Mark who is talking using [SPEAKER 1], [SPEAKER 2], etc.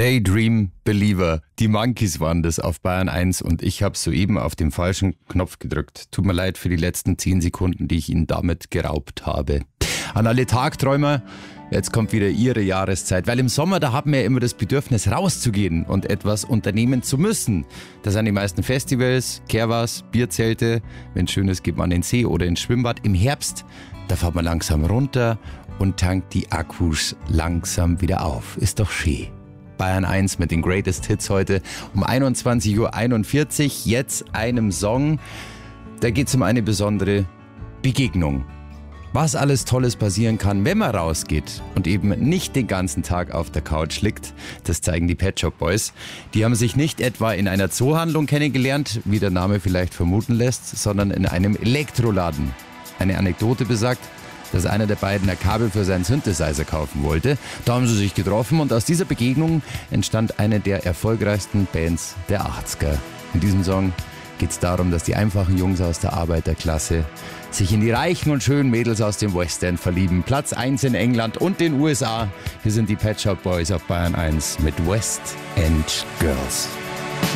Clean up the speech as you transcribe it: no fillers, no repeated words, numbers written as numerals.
[SPEAKER 1] Daydream Believer. Die Monkeys waren das auf Bayern 1 und ich habe soeben auf den falschen Knopf gedrückt. Tut mir leid für die letzten 10 Sekunden, die ich Ihnen damit geraubt habe. An alle Tagträumer, jetzt kommt wieder Ihre Jahreszeit, weil im Sommer, da haben wir ja immer das Bedürfnis rauszugehen und etwas unternehmen zu müssen. Das sind die meisten Festivals, Kehrwas, Bierzelte. Wenn es schön ist, geht man an den See oder ins Schwimmbad. Im Herbst, da fährt man langsam runter und tankt die Akkus langsam wieder auf. Ist doch schön. Bayern 1 mit den Greatest Hits heute um 21.41 Uhr. Jetzt einem Song, da geht es um eine besondere Begegnung. Was alles Tolles passieren kann, wenn man rausgeht und eben nicht den ganzen Tag auf der Couch liegt, das zeigen die Pet Shop Boys. Die haben sich nicht etwa in einer Zoohandlung kennengelernt, wie der Name vielleicht vermuten lässt, sondern in einem Elektroladen. Eine Anekdote besagt, dass einer der beiden ein Kabel für seinen Synthesizer kaufen wollte. Da haben sie sich getroffen und aus dieser Begegnung entstand eine der erfolgreichsten Bands der 80er. In diesem Song geht es darum, dass die einfachen Jungs aus der Arbeiterklasse sich in die reichen und schönen Mädels aus dem West End verlieben. Platz 1 in England und den USA. Hier sind die Pet Shop Boys auf Bayern 1 mit West End Girls.